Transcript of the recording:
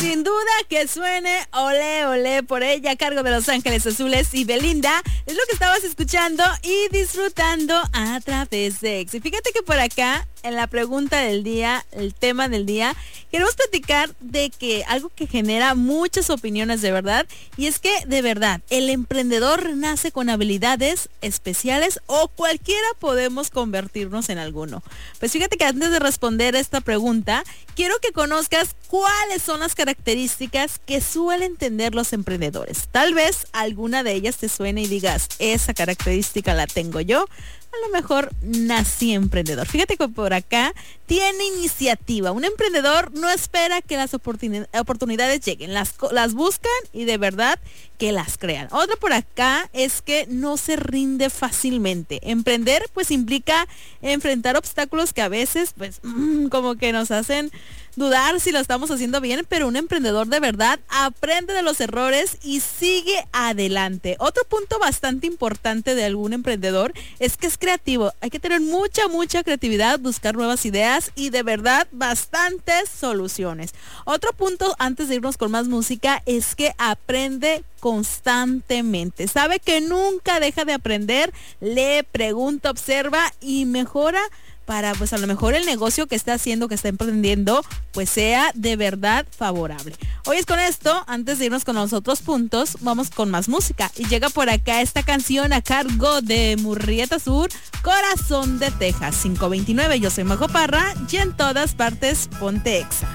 Sin duda que suene Olé Olé por ella a cargo de Los Ángeles Azules y Belinda. Es lo que estabas escuchando y disfrutando a través de Exa. Y fíjate que por acá, en la pregunta del día, el tema del día, queremos platicar de que algo que genera muchas opiniones de verdad, y es que de verdad, el emprendedor nace con habilidades especiales o cualquiera podemos convertirnos en alguno. Pues fíjate que antes de responder esta pregunta, quiero que conozcas cuáles son las características que suelen tener los emprendedores. Tal vez alguna de ellas te suene y digas, esa característica la tengo yo. A lo mejor nací emprendedor. Fíjate que por acá tiene iniciativa. Un emprendedor no espera que las oportunidades lleguen. Las buscan y de verdad que las crean. Otra por acá es que no se rinde fácilmente. Emprender pues implica enfrentar obstáculos que a veces pues como que nos hacen dudar si lo estamos haciendo bien, pero un emprendedor de verdad aprende de los errores y sigue adelante. Otro punto bastante importante de algún emprendedor es que es creativo. Hay que tener mucha creatividad, buscar nuevas ideas y de verdad bastantes soluciones. Otro punto antes de irnos con más música es que aprende constantemente. Sabe que nunca deja de aprender, lee, pregunta, observa y mejora para pues a lo mejor el negocio que está haciendo, que está emprendiendo, pues sea de verdad favorable. Hoy es con esto, antes de irnos con los otros puntos, vamos con más música. Y llega por acá esta canción a cargo de Murrieta Sur, Corazón de Texas, 529. Yo soy Majo Parra y en todas partes ponte Exa.